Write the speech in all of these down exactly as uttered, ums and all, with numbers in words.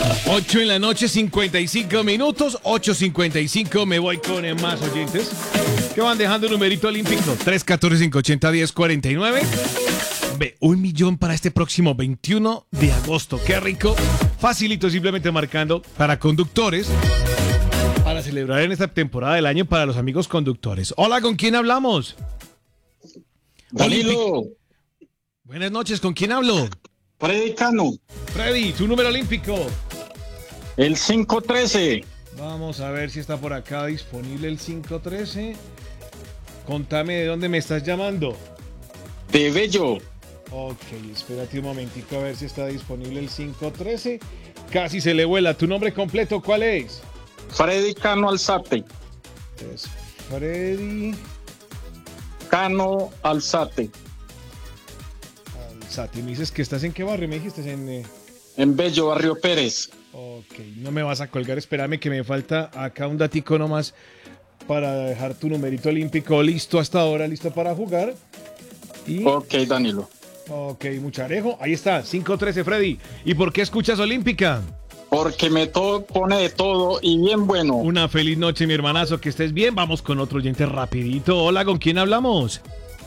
ocho en la noche, cincuenta y cinco minutos, ocho cincuenta y cinco, me voy con eh, más oyentes que van dejando el numerito olímpico, tres uno cuatro, cinco ocho cero, uno cero cuatro nueve. Ve, un millón para este próximo veintiuno de agosto, qué rico, facilito, simplemente marcando para conductores, para celebrar en esta temporada del año para los amigos conductores. Hola, ¿con quién hablamos? Danilo. Buenas noches, ¿con quién hablo? Freddy Cano. Freddy, tu número olímpico. El cinco trece. Vamos a ver si está por acá disponible el cinco trece. Contame de dónde me estás llamando. De Bello. Ok, espérate un momentico a ver si está disponible el cinco trece. Casi se le vuela. ¿Tu nombre completo cuál es? Freddy Cano Alzate. Es Freddy Cano Alzate. Alzate. ¿Me dices que estás en qué barrio? ¿Me dijiste en...? Eh... En Bello, Barrio Pérez. Ok, no me vas a colgar. Espérame que me falta acá un datico nomás para dejar tu numerito olímpico listo hasta ahora, listo para jugar. Y... Ok, Danilo. Ok, mucharejo. Ahí está, cinco trece, Freddy. ¿Y por qué escuchas Olímpica? Porque me to- pone de todo y bien bueno. Una feliz noche, mi hermanazo, que estés bien. Vamos con otro oyente rapidito. Hola, ¿con quién hablamos?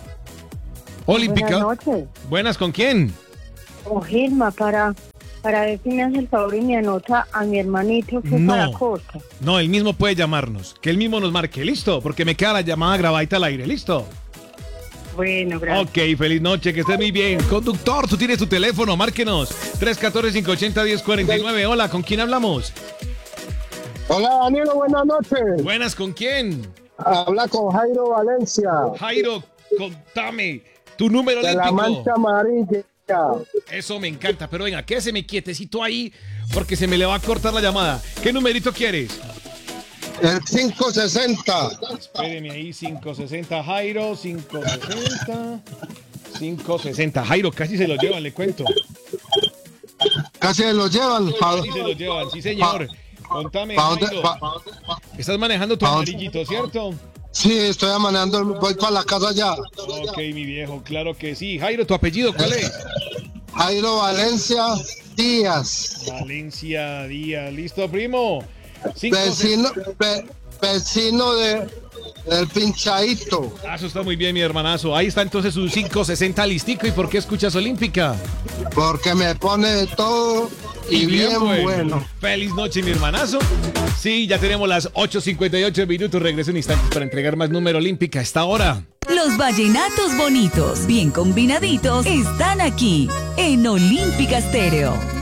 Olímpica. Buenas noches. Buenas, ¿con quién? Con Gilma, para, para ver si me hace el favor y me anota a mi hermanito que es No. para Costa. No, él mismo puede llamarnos. Que él mismo nos marque, ¿listo? Porque me queda la llamada grabadita al aire, ¿listo? Bueno, gracias. Ok, feliz noche, que estés muy bien. Conductor, tú tienes tu teléfono, márquenos. tres uno cuatro, cinco ocho cero, uno cero cuatro nueve. Hola, ¿con quién hablamos? Hola Danilo, buenas noches. Buenas, ¿con quién? Habla con Jairo Valencia. Jairo, contame tu número De olímpico. la Mancha Amarilla. Eso me encanta, pero venga, quédese quietecito ahí porque se me le va a cortar la llamada. ¿Qué numerito quieres? El cinco sesenta. Espéreme ahí, cinco sesenta, Jairo, cinco sesenta, cinco sesenta. Jairo, casi se lo llevan, le cuento. Casi se lo llevan. Pa, Casi se lo llevan, sí señor. Contame, pa dónde- Jairo. pa- Estás manejando tu pa dónde- amarillito, ¿cierto? sí, estoy manejando, voy para la casa ya. Ok, mi viejo, claro que sí. Jairo, ¿tu apellido cuál es? Jairo Valencia Díaz. Valencia Díaz. ¿Listo, primo? Cinco, Vecino, ve- vecino de, del Pinchadito. Ah, eso está muy bien, mi hermanazo. Ahí está entonces su cinco sesenta listico. ¿Y por qué escuchas Olímpica? Porque me pone de todo y, bien, bueno. Feliz noche, mi hermanazo. Sí, ya tenemos las ocho cincuenta y ocho minutos. Regreso un instante para entregar más número Olímpica a esta hora. Los vallenatos bonitos, bien combinaditos, están aquí en Olímpica Estéreo.